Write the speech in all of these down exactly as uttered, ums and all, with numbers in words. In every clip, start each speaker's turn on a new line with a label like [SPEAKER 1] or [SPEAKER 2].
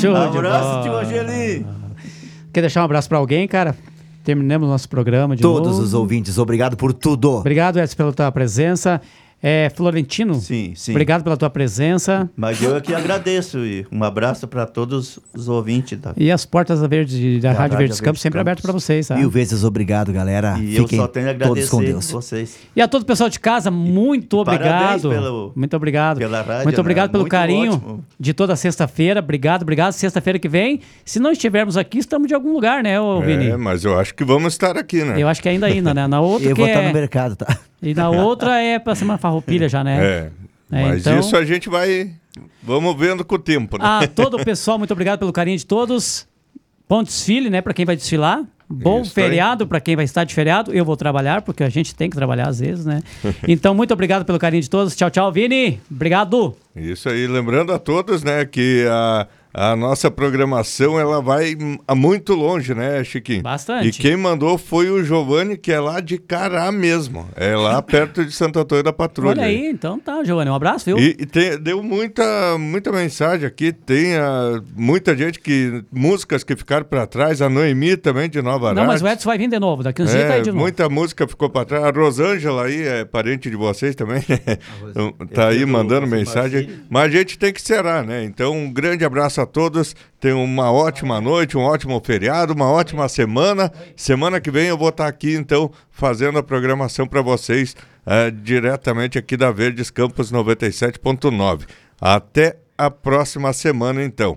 [SPEAKER 1] Show
[SPEAKER 2] Abraço,
[SPEAKER 1] de bola.
[SPEAKER 2] tio Angeli.
[SPEAKER 1] Quer deixar um abraço pra alguém, cara? Terminamos nosso programa de
[SPEAKER 2] Todos
[SPEAKER 1] novo.
[SPEAKER 2] os ouvintes, obrigado por tudo.
[SPEAKER 1] Obrigado, Edson, pela tua presença. É, Florentino,
[SPEAKER 2] Sim, sim.
[SPEAKER 1] obrigado pela tua presença.
[SPEAKER 2] Mas eu aqui agradeço e um abraço para todos os ouvintes. Da...
[SPEAKER 1] E as portas da, Verde, da,
[SPEAKER 2] Da
[SPEAKER 1] Rádio
[SPEAKER 2] Rádio
[SPEAKER 1] Verdes
[SPEAKER 2] Verdes
[SPEAKER 1] Campos sempre
[SPEAKER 2] Campos.
[SPEAKER 1] abertas para vocês, tá?
[SPEAKER 2] Mil vezes obrigado, galera.
[SPEAKER 1] E
[SPEAKER 2] Fiquem
[SPEAKER 1] eu só tenho a
[SPEAKER 2] todos com
[SPEAKER 1] agradecer
[SPEAKER 2] Deus.
[SPEAKER 1] vocês. E a todo o pessoal de casa, muito obrigado.
[SPEAKER 2] pelo-
[SPEAKER 1] muito obrigado.
[SPEAKER 2] pela rádio,
[SPEAKER 1] muito obrigado
[SPEAKER 2] né?
[SPEAKER 1] pelo
[SPEAKER 2] Muito
[SPEAKER 1] carinho
[SPEAKER 2] ótimo.
[SPEAKER 1] de toda sexta-feira. Obrigado, obrigado. Sexta-feira que vem, se não estivermos aqui, estamos de algum lugar, né, ô Vini?
[SPEAKER 3] É, mas eu acho que vamos estar aqui, né?
[SPEAKER 1] Eu acho que ainda ainda, né? Na outra
[SPEAKER 2] Eu
[SPEAKER 1] que
[SPEAKER 2] vou estar
[SPEAKER 1] é...
[SPEAKER 2] no mercado, tá?
[SPEAKER 1] E na outra é pra semana farroupilha já, né?
[SPEAKER 3] É, mas
[SPEAKER 1] então...
[SPEAKER 3] isso a gente vai... Vamos vendo com o tempo, né?
[SPEAKER 1] A todo o pessoal, muito obrigado pelo carinho de todos. Bom desfile, né, para quem vai desfilar. Bom
[SPEAKER 3] Isso
[SPEAKER 1] feriado para quem vai estar de feriado. Eu vou trabalhar, porque a gente tem que trabalhar às vezes, né? Então, muito obrigado pelo carinho de todos. Tchau, tchau, Vini. Obrigado.
[SPEAKER 3] Isso aí, lembrando a todos, né, que a, a nossa programação, ela vai a muito longe, né, Chiquinho?
[SPEAKER 1] Bastante.
[SPEAKER 3] E quem mandou foi o Giovanni, que é lá de Cará mesmo, é lá perto de Santo Antônio da Patrulha.
[SPEAKER 1] Olha aí, então tá, Giovanni, um abraço, viu?
[SPEAKER 3] E, e tem- deu muita, muita mensagem aqui, tem ah, muita gente que, músicas que ficaram para trás, a Noemi também de Nova
[SPEAKER 1] Não, mas o
[SPEAKER 3] Arate.
[SPEAKER 1] Edson vai vir de novo, daqui uns dias tá aí de novo.
[SPEAKER 3] Muita música ficou para trás. A Rosângela aí é parente de vocês também, né? Então, tá aí mandando mensagem. Mas a gente tem que encerrar, né? Então, um grande abraço a todos. Tenham uma ótima noite, um ótimo feriado, uma ótima semana. Semana que vem eu vou estar aqui, então, fazendo a programação para vocês, eh, diretamente aqui da Verdes Campos noventa e sete ponto nove. Até a próxima semana, então.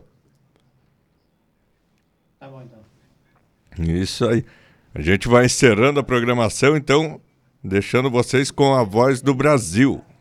[SPEAKER 1] Tá bom, então.
[SPEAKER 3] Isso aí. A gente vai encerrando a programação, então, deixando vocês com a voz do Brasil.